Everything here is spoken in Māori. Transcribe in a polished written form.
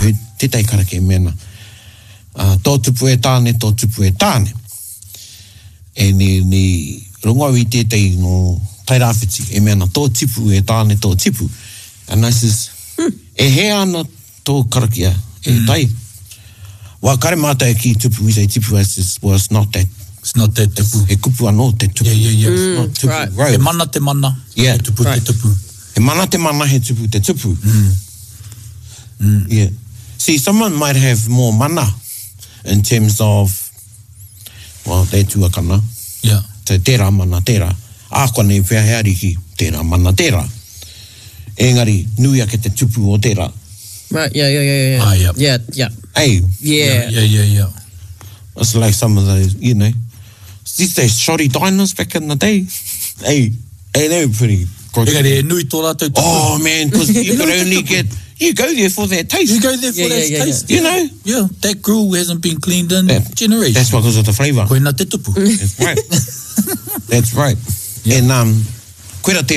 te tai karake mena. Tō tupu e tāne, tō tupu e tāne. E ni rongowi te tei no tairawhiti, e mena tō tipu e tāne, tō tipu. And I says, e he ana tō karakia, e tai. Wa kare mata e ki tupu, we say tipu, I says, well, it's not that. It's not that tupu. E kupu anō te tupu. Yeah. It's not tupu. Right. Right. He mana te mana, Yeah. he tupu te tupu. He mana te mana, he tupu te tupu. Yeah. See, someone might have more mana in terms of, well, te tuakana. Yeah. Te tērā mana tērā. Ākua nei whea heari ki tērā mana tērā. Engari, nui ake te tupu o tērā. Right, yeah. Ah, yeah. Yeah. Hey, Yeah. it's like some of those, you know, these days shoddy diners back in the day. Hey, they were pretty gross. Engari, e nui tō rātou tupu. Oh, man, because you could only get, you go there for that taste. You go there for that taste. You know? Yeah, that grill hasn't been cleaned in generations. That's because of the flavour. Koina te tupu. That's right. That's right. Yeah. And, koera te